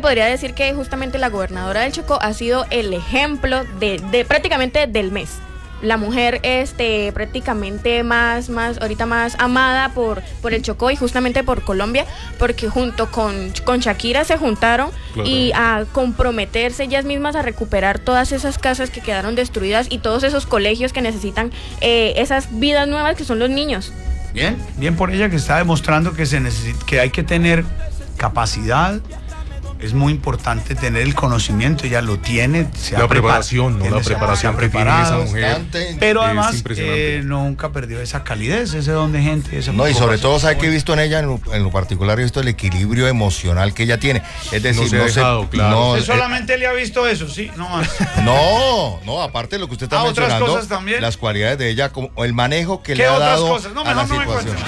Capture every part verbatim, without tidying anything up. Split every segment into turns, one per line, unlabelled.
podría decir que justamente la gobernadora del Chocó ha sido el ejemplo de, de prácticamente del mes. La mujer este prácticamente más más ahorita más amada por por el Chocó y justamente por Colombia, porque junto con con Shakira se juntaron claro. y a comprometerse ellas mismas a recuperar todas esas casas que quedaron destruidas y todos esos colegios que necesitan eh, esas vidas nuevas que son los niños.
Bien, bien por ella, que está demostrando que se necesita, que hay que tener capacidad. Es muy importante tener el conocimiento, ella lo tiene. Se
la
ha
preparación, ¿no? La preparación que tiene esa mujer.
Pero además eh, nunca perdió esa calidez, ese don de gente. Ese
no, y sobre todo, ¿sabe qué he visto en ella? En lo, en lo particular, he visto el equilibrio emocional que ella tiene. Es decir,
no se,
no
ha dejado,
se,
claro.
no,
Usted solamente eh, le ha visto eso, sí, no más.
No, no, aparte de lo que usted está
¿A
mencionando,
otras cosas también?
Las cualidades de ella, como el manejo que
¿Qué
le ha
otras
dado
cosas? No,
a la
no
situación.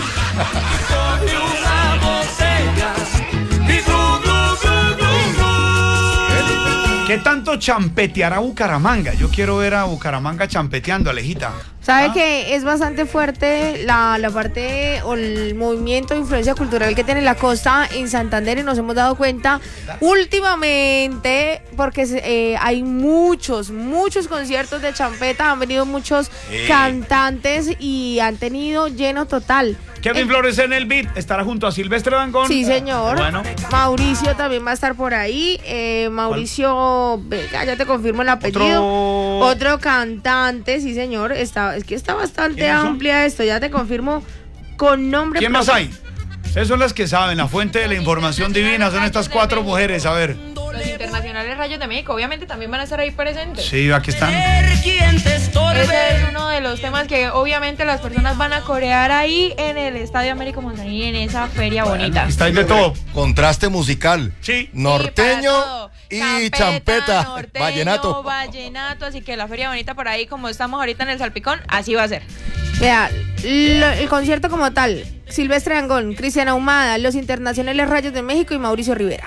¿Qué tanto champeteará Bucaramanga? Yo quiero ver a Bucaramanga champeteando, Alejita.
Sabe
¿Ah?
que es bastante fuerte la, la parte o el movimiento de influencia cultural que tiene la costa en Santander, y nos hemos dado cuenta últimamente porque eh, hay muchos, muchos conciertos de champeta, han venido muchos
eh.
cantantes y han tenido lleno total.
Kevin
eh,
Flores en el beat, estará junto a Silvestre Dangond.
Sí, señor.
Bueno.
Mauricio también va a estar por ahí. Eh, Mauricio, venga, ya te confirmo el apellido. Otro, Otro cantante, sí, señor. Está, es que está bastante amplia esto, ya te confirmo con nombre.
¿Quién
propio.
más hay? Ustedes son las que saben, la fuente de la información divina son estas cuatro mujeres, a ver.
Los internacionales Rayos de México, obviamente también van a estar ahí presentes.
Sí, aquí están.
Ese es uno de los temas que obviamente las personas van a corear ahí en el Estadio Américo Montañí, en esa feria bueno, bonita.
Está ahí de todo.
Contraste musical.
Sí.
Norteño sí, y champeta. champeta.
Norteño,
vallenato.
Vallenato, así que la feria bonita por ahí, como estamos ahorita en el Salpicón, así va a ser.
Vea, lo, el concierto como tal, Silvestre Dangond, Cristian Ahumada, los internacionales Rayos de México y Mauricio Rivera.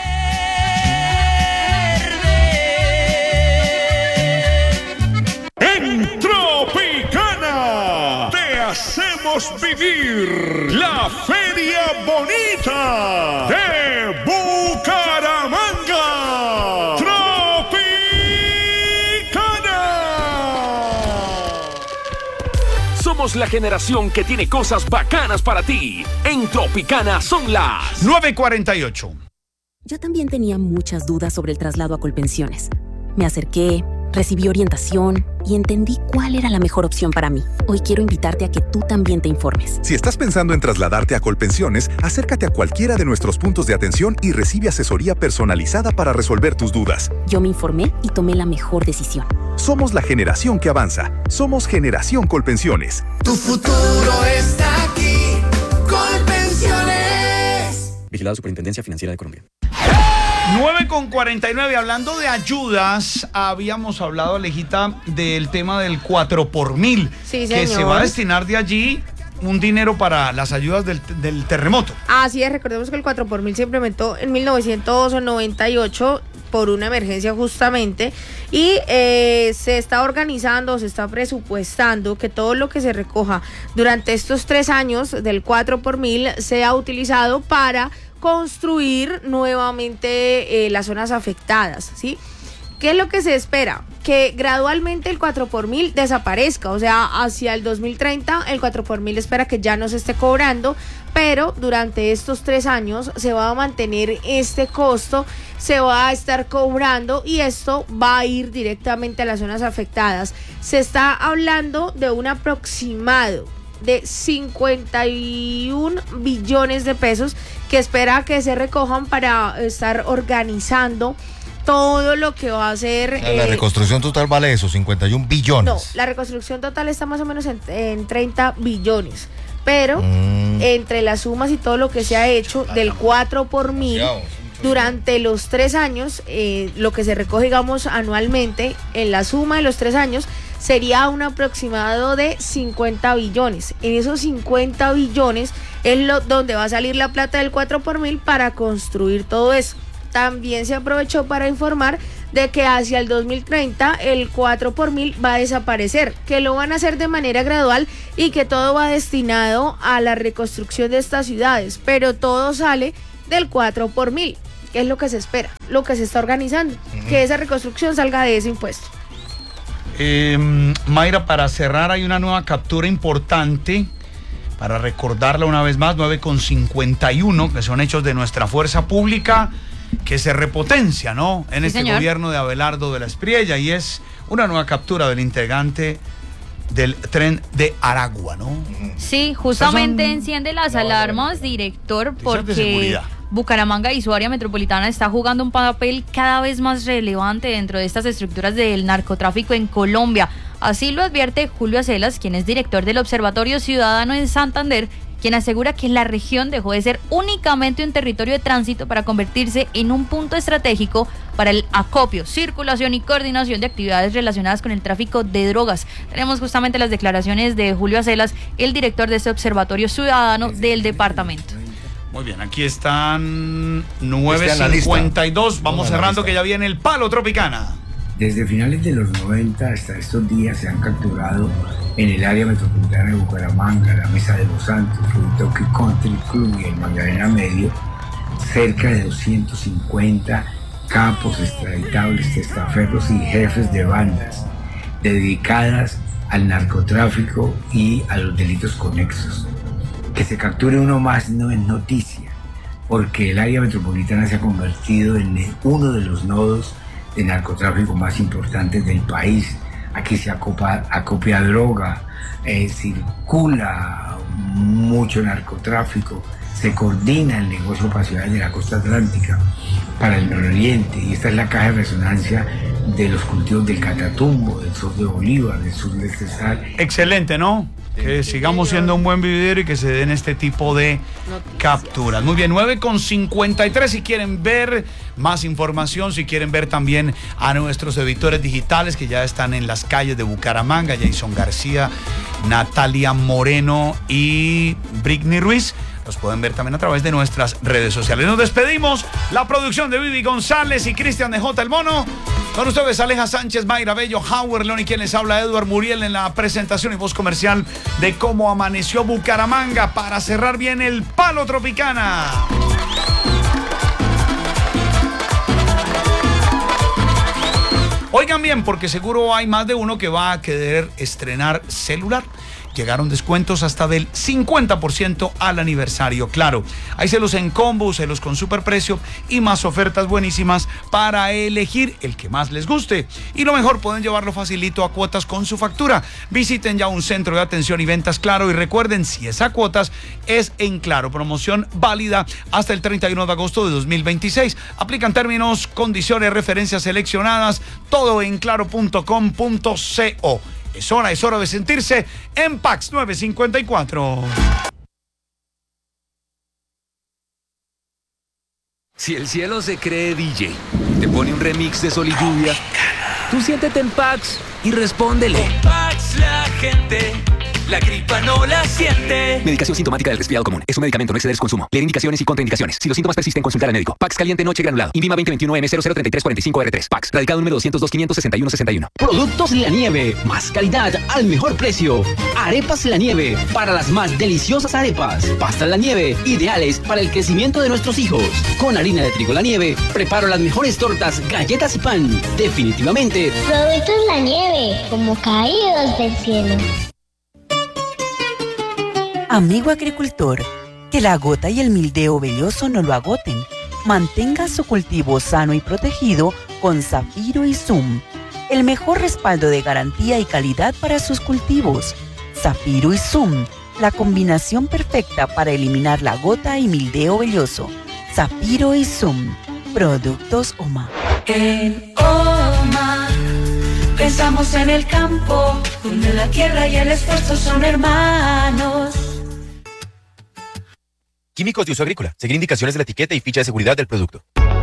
En Tropicana te hacemos vivir la feria bonita de Bucaramanga. Tropicana.
Somos la generación que tiene cosas bacanas para ti. En Tropicana son las
nueve cuarenta y ocho.
Yo también tenía muchas dudas sobre el traslado a Colpensiones. Me acerqué, recibí orientación y entendí cuál era la mejor opción para mí. Hoy quiero invitarte a que tú también te informes.
Si estás pensando en trasladarte a Colpensiones, acércate a cualquiera de nuestros puntos de atención y recibe asesoría personalizada para resolver tus dudas.
Yo me informé y tomé la mejor decisión.
Somos la generación que avanza. Somos Generación Colpensiones.
Tu futuro está aquí. Colpensiones.
Vigilado Superintendencia Financiera de Colombia.
nueve con cuarenta y nueve, hablando de ayudas, habíamos hablado, Alejita, del tema del cuatro por mil,
sí,
que
señor.
se va a destinar de allí un dinero para las ayudas del, del terremoto.
Así es, recordemos que el cuatro por mil se implementó en mil novecientos noventa y ocho por una emergencia justamente, y eh, se está organizando, se está presupuestando que todo lo que se recoja durante estos tres años del cuatro por mil sea utilizado para construir nuevamente eh, las zonas afectadas, ¿sí? ¿Qué es lo que se espera? Que gradualmente el cuatro por mil desaparezca, o sea, hacia el dos mil treinta el cuatro por mil espera que ya no se esté cobrando, pero durante estos tres años se va a mantener este costo, se va a estar cobrando y esto va a ir directamente a las zonas afectadas. Se está hablando de un aproximado de cincuenta y un billones de pesos que espera que se recojan para estar organizando todo lo que va a ser...
O sea, la eh, reconstrucción total vale eso, cincuenta y un billones.
No, la reconstrucción total está más o menos en, en treinta billones, pero mm. entre las sumas y todo lo que se ha hecho del cuatro por mil durante los tres años, eh, lo que se recoge, digamos, anualmente, en la suma de los tres años, sería un aproximado de cincuenta billones. En esos cincuenta billones es lo, donde va a salir la plata del cuatro por mil para construir todo eso. También se aprovechó para informar de que hacia el dos mil treinta el cuatro por mil va a desaparecer, que lo van a hacer de manera gradual y que todo va destinado a la reconstrucción de estas ciudades, pero todo sale del cuatro por mil. ¿Qué es lo que se espera? Lo que se está organizando, uh-huh. que esa reconstrucción salga de ese impuesto.
Eh, Mayra, para cerrar, hay una nueva captura importante, para recordarla una vez más, nueve con cincuenta y uno, que son hechos de nuestra fuerza pública, que se repotencia, ¿no? En sí, este señor. Gobierno de Abelardo de la Espriella, y es una nueva captura del integrante del tren de Aragua, ¿no?
Sí, justamente son... enciende las no, alarmas, director, porque Bucaramanga y su área metropolitana está jugando un papel cada vez más relevante dentro de estas estructuras del narcotráfico en Colombia. Así lo advierte Julio Acelas, quien es director del Observatorio Ciudadano en Santander, quien asegura que la región dejó de ser únicamente un territorio de tránsito para convertirse en un punto estratégico para el acopio, circulación y coordinación de actividades relacionadas con el tráfico de drogas. Tenemos justamente las declaraciones de Julio Acelas, el director de este Observatorio Ciudadano del departamento.
Muy bien, aquí están nueve cincuenta y dos, vamos cerrando que ya viene el Palo Tropicana.
Desde finales de los noventa hasta estos días se han capturado en el área metropolitana de Bucaramanga, la Mesa de los Santos, Fruitoque Country Club y el Magdalena Medio, cerca de doscientos cincuenta capos extraditables, testaferros y jefes de bandas dedicadas al narcotráfico y a los delitos conexos. Que se capture uno más no es noticia, porque el área metropolitana se ha convertido en uno de los nodos de narcotráfico más importantes del país. Aquí se acopia, acopia droga, eh, circula mucho narcotráfico, se coordina el negocio para ciudades de la costa atlántica, para el nororiente, y esta es la caja de resonancia de los cultivos del Catatumbo, del sur de Bolívar, del sur del Cesar.
Excelente, ¿no? Que sigamos siendo un buen vividero y que se den este tipo de noticias. Capturas. Muy bien, nueve con cincuenta y tres. Si quieren ver más información, si quieren ver también a nuestros editores digitales que ya están en las calles de Bucaramanga, Jason García, Natalia Moreno y Britney Ruiz, los pueden ver también a través de nuestras redes sociales. Nos despedimos. La producción de Vivi González y Cristian de J. El Mono. Con ustedes Aleja Sánchez, Mayra Bello, Howard León y quien les habla, Edward Muriel, en la presentación y voz comercial de cómo amaneció Bucaramanga. Para cerrar bien el Palo Tropicana. Oigan bien, porque seguro hay más de uno que va a querer estrenar celular. Llegaron descuentos hasta del cincuenta por ciento al aniversario. Claro, hay celos en combo, celos con superprecio y más ofertas buenísimas para elegir el que más les guste. Y lo mejor, pueden llevarlo facilito a cuotas con su factura. Visiten ya un centro de atención y ventas Claro y recuerden, si es a cuotas, es en Claro. Promoción válida hasta el treinta y uno de agosto de dos mil veintiséis. Aplican términos, condiciones, referencias seleccionadas, todo en claro punto com punto co. Es hora, es hora de sentirse en Pax nueve cincuenta y cuatro.
Si el cielo se cree D J, te pone un remix de Sol y Lluvia, tú siéntete en Pax y respóndele.
Con Pax la gente, la gripa no la siente.
Medicación sintomática del resfriado común. Es un medicamento, no exceder su consumo. Leer indicaciones y contraindicaciones. Si los síntomas persisten, consultar al médico. Pax caliente noche granulado. Invima veinte veintiuno M cero cero treinta y tres cuarenta y cinco R tres. Pax. Radicado número doscientos dos quinientos sesenta y uno sesenta y uno.
Productos La Nieve. Más calidad al mejor precio. Arepas La Nieve. Para las más deliciosas arepas. Pastas La Nieve. Ideales para el crecimiento de nuestros hijos. Con harina de trigo La Nieve. Preparo las mejores tortas, galletas y pan. Definitivamente.
Productos La Nieve. Como caídos del cielo.
Amigo agricultor, que la gota y el mildeo velloso no lo agoten. Mantenga su cultivo sano y protegido con Zafiro y Zoom, el mejor respaldo de garantía y calidad para sus cultivos. Zafiro y Zoom, la combinación perfecta para eliminar la gota y mildeo velloso. Zafiro y Zoom, productos OMA.
En OMA pensamos en el campo, donde la tierra y el esfuerzo son hermanos.
Químicos de uso agrícola. Seguir indicaciones de la etiqueta y ficha de seguridad del producto.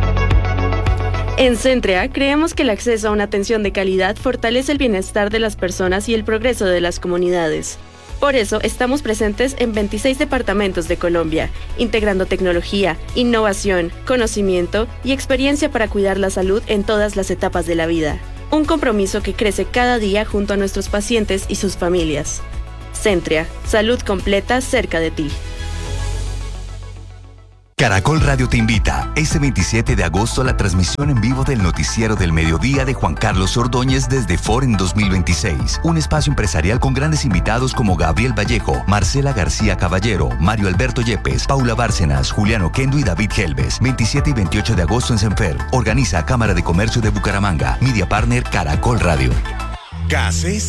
En Centrea creemos que el acceso a una atención de calidad fortalece el bienestar de las personas y el progreso de las comunidades. Por eso estamos presentes en veintiséis departamentos de Colombia, integrando tecnología, innovación, conocimiento y experiencia para cuidar la salud en todas las etapas de la vida. Un compromiso que crece cada día junto a nuestros pacientes y sus familias. Centrea, salud completa cerca de ti.
Caracol Radio te invita este veintisiete de agosto a la transmisión en vivo del Noticiero del Mediodía de Juan Carlos Ordóñez desde Foren dos mil veintiséis. Un espacio empresarial con grandes invitados como Gabriel Vallejo, Marcela García Caballero, Mario Alberto Yepes, Paula Bárcenas, Juliano Kendo y David Helves. veintisiete y veintiocho de agosto en Senfer. Organiza Cámara de Comercio de Bucaramanga. Media Partner Caracol Radio.
Gases